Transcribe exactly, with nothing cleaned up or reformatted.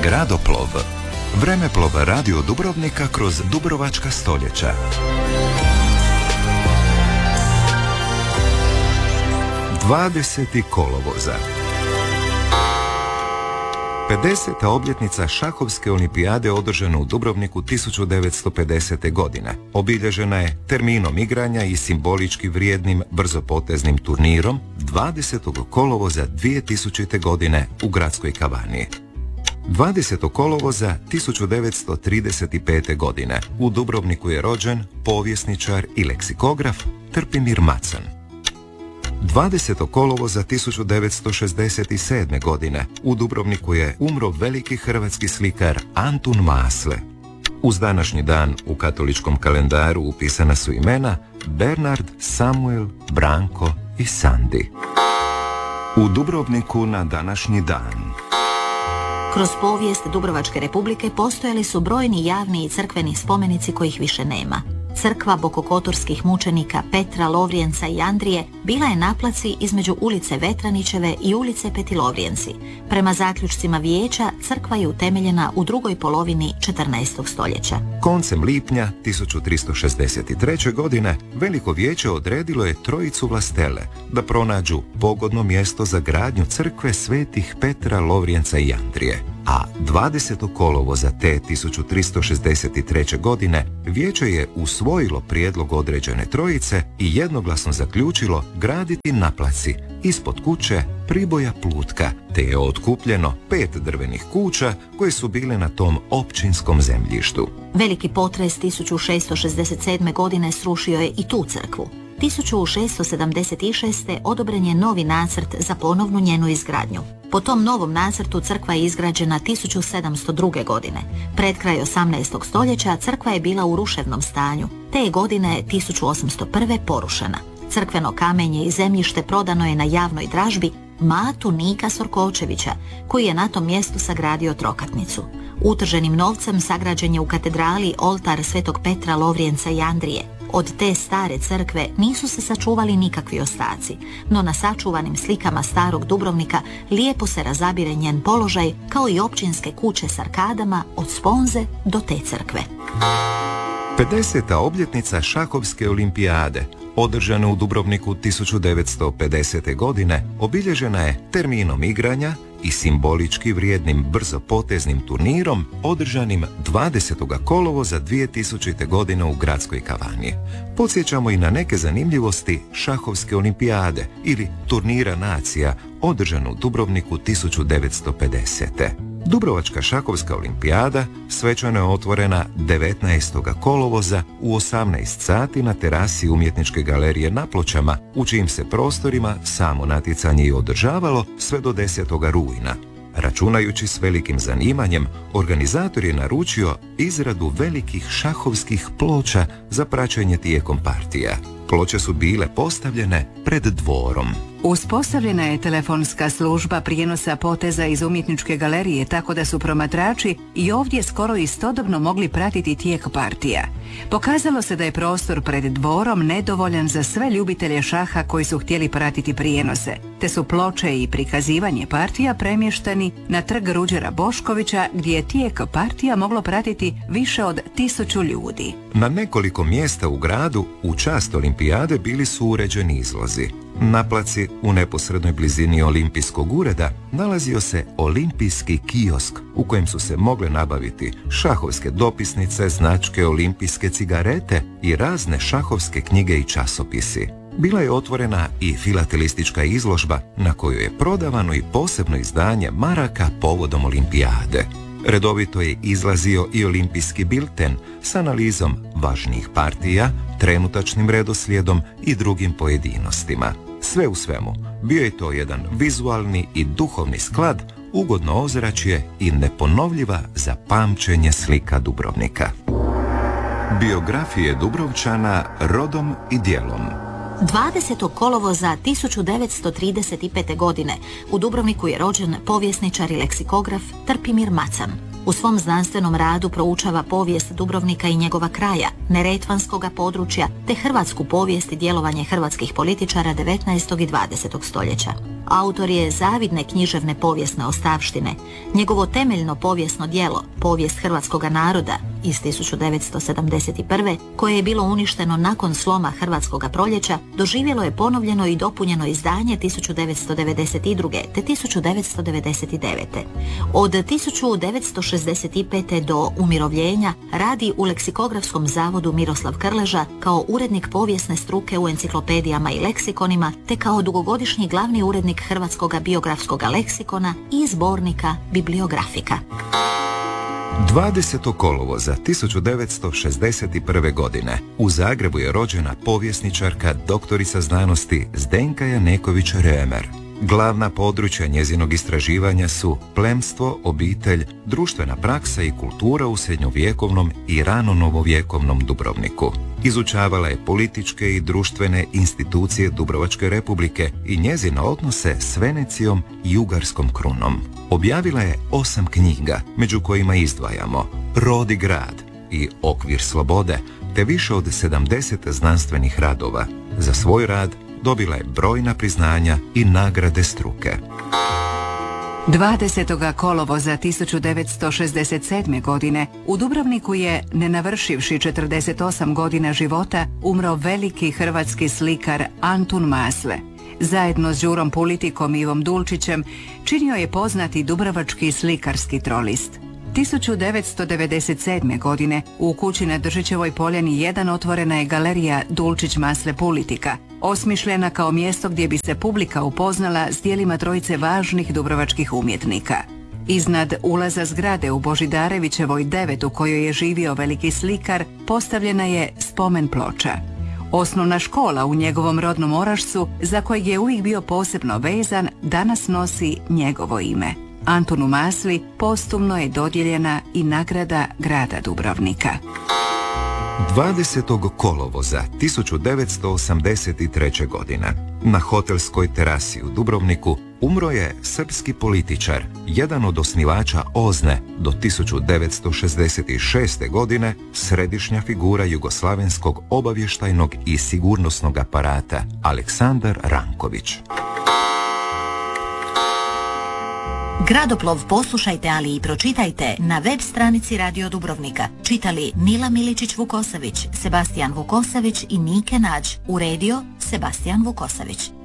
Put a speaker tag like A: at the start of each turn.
A: Gradoplov. Vremeplov radio Dubrovnika kroz dubrovačka stoljeća. dvadesetog kolovoza. pedeseta obljetnica šahovske olimpijade održana u Dubrovniku tisuću devetsto pedesete. godine. Obilježena je terminom igranja i simbolički vrijednim brzopoteznim turnirom dvadesetog kolovoza dvije tisućite. godine u gradskoj kavani. dvadesetog kolovoza tisuću devetsto trideset pete. godine u Dubrovniku je rođen povjesničar i leksikograf Trpimir Macan. dvadesetog kolovoza tisuću devetsto šezdeset sedme. godine u Dubrovniku je umro veliki hrvatski slikar Antun Masle. Uz današnji dan u katoličkom kalendaru upisana su imena Bernard, Samuel, Branko i Sandi. U Dubrovniku na današnji dan.
B: Kroz povijest Dubrovačke republike postojali su brojni javni i crkveni spomenici kojih više nema. Crkva bokokotorskih mučenika Petra, Lovrijenca i Andrije bila je na placi između ulice Vetranićeve i ulice Petilovrijenci. Prema zaključcima vijeća, crkva je utemeljena u drugoj polovini četrnaestog. stoljeća.
A: Koncem lipnja tisuću tristo šezdeset treće. godine Veliko vijeće odredilo je trojicu vlastele da pronađu pogodno mjesto za gradnju crkve svetih Petra, Lovrijenca i Andrije. A dvadesetog kolovoza te tisuću tristo šezdeset treće. godine vijeće je usvojilo prijedlog određene trojice i jednoglasno zaključilo graditi na placi ispod kuće Priboja Plutka, te je otkupljeno pet drvenih kuća koje su bile na tom općinskom zemljištu.
B: Veliki potres tisuću šesto šezdeset sedme. godine srušio je i tu crkvu. tisuću šesto sedamdeset šeste. odobren je novi nacrt za ponovnu njenu izgradnju. Po tom novom nacrtu crkva je izgrađena tisuću sedamsto druge. godine. Pred kraj osamnaestog. stoljeća crkva je bila u ruševnom stanju. Te je godine tisuću osamsto prve. porušena. Crkveno kamenje i zemljište prodano je na javnoj dražbi Matu Nika Sorkočevića, koji je na tom mjestu sagradio trokatnicu. Utrženim novcem sagrađen je u katedrali oltar svetog Petra, Lovrijenca i Andrije. Od te stare crkve nisu se sačuvali nikakvi ostaci, no na sačuvanim slikama starog Dubrovnika lijepo se razabire njen položaj, kao i općinske kuće s arkadama od sponze do te crkve.
A: pedeseta obljetnica šahovske olimpijade, održana u Dubrovniku tisuću devetsto pedesete. godine, obilježena je terminom igranja i simbolički vrijednim brzopoteznim turnirom održanim dvadesetog kolovoza dvije tisućite. godine u gradskoj kavani. Podsjećamo i na neke zanimljivosti šahovske olimpijade ili turnira nacija održan u Dubrovniku tisuću devetsto pedesete. Dubrovačka šahovska olimpijada svečano je otvorena devetnaestog kolovoza u osamnaest sati na terasi Umjetničke galerije na Pločama, u čijim se prostorima samo natjecanje i održavalo sve do desetog rujna. Računajući s velikim zanimanjem, organizator je naručio izradu velikih šahovskih ploča za praćenje tijekom partija. Ploče su bile postavljene pred dvorom.
C: Uspostavljena je telefonska služba prijenosa poteza iz Umjetničke galerije, tako da su promatrači i ovdje skoro istodobno mogli pratiti tijek partija. Pokazalo se da je prostor pred dvorom nedovoljan za sve ljubitelje šaha koji su htjeli pratiti prijenose, te su ploče i prikazivanje partija premješteni na trg Ruđera Boškovića, gdje je tijek partija moglo pratiti više od tisuću ljudi.
A: Na nekoliko mjesta u gradu u čast olimpijade bili su uređeni izlozi. Na placi u neposrednoj blizini olimpijskog ureda nalazio se olimpijski kiosk u kojem su se mogle nabaviti šahovske dopisnice, značke, olimpijske cigarete i razne šahovske knjige i časopisi. Bila je otvorena i filatelistička izložba na kojoj je prodavano i posebno izdanje maraka povodom olimpijade. Redovito je izlazio i olimpijski bilten s analizom važnijih partija, trenutačnim redoslijedom i drugim pojedinostima. Sve u svemu, bio je to jedan vizualni i duhovni sklad, ugodno ozračje i neponovljiva za pamćenje slika Dubrovnika. Biografije Dubrovčana rodom i djelom.
B: dvadesetog kolovoza tisuću devetsto trideset pete. godine u Dubrovniku je rođen povjesničar i leksikograf Trpimir Macan. U svom znanstvenom radu proučava povijest Dubrovnika i njegova kraja, neretvanskoga područja, te hrvatsku povijest i djelovanje hrvatskih političara devetnaestog i dvadesetog stoljeća. Autor je zavidne književne povijesne ostavštine. Njegovo temeljno povijesno djelo, Povijest hrvatskoga naroda iz tisuću devetsto sedamdeset prve, koje je bilo uništeno nakon sloma Hrvatskoga proljeća, doživjelo je ponovljeno i dopunjeno izdanje tisuću devetsto devedeset druge. te tisuću devetsto devedeset devete. Od tisuću devetsto šezdeset pete. do umirovljenja radi u Leksikografskom zavodu Miroslav Krleža kao urednik povijesne struke u enciklopedijama i leksikonima, te kao dugogodišnji glavni urednik Hrvatskoga biografskoga leksikona i zbornika Bibliografika.
A: dvadesetog kolovoza tisuću devetsto šezdeset prve. godine u Zagrebu je rođena povjesničarka, doktorica znanosti Zdenka Janeković-Remer. Glavna područja njezinog istraživanja su plemstvo, obitelj, društvena praksa i kultura u srednjovjekovnom i rano novovjekovnom Dubrovniku. Izučavala je političke i društvene institucije Dubrovačke republike i njezine odnose s Venecijom i Ugarskom krunom. Objavila je osam knjiga, među kojima izdvajamo Rod i grad i Okvir slobode, te više od sedamdeset znanstvenih radova. Za svoj rad dobila je brojna priznanja i nagrade struke.
C: dvadesetog kolovoza tisuću devetsto šezdeset sedme. godine u Dubrovniku je, ne navršivši četrdeset osam godina života, umro veliki hrvatski slikar Antun Masle. Zajedno s Đurom Pulitikom i Ivom Dulčićem činio je poznati dubrovački slikarski trolist. tisuću devetsto devedeset sedme. godine u kući na Držićevoj poljani jedan otvorena je galerija Dulčić Masle Pulitika, osmišljena kao mjesto gdje bi se publika upoznala s djelima trojice važnih dubrovačkih umjetnika. Iznad ulaza zgrade u Božidarevićevoj devet, u kojoj je živio veliki slikar, postavljena je spomen ploča. Osnovna škola u njegovom rodnom Orašcu, za kojeg je uvijek bio posebno vezan, danas nosi njegovo ime. Antunu Masli postumno je dodijeljena i nagrada grada Dubrovnika.
A: dvadesetog kolovoza tisuću devetsto osamdeset treće. godine na hotelskoj terasi u Dubrovniku umro je srpski političar, jedan od osnivača OZNE do tisuću devetsto šezdeset šeste. godine, središnja figura jugoslavenskog obavještajnog i sigurnosnog aparata Aleksandar Ranković.
B: Gradoplov poslušajte, ali i pročitajte na web stranici Radio Dubrovnika. Čitali Nila Miličić-Vukosavić, Sebastijan Vukosavić i Nike Nađ. Uredio Sebastijan Vukosavić.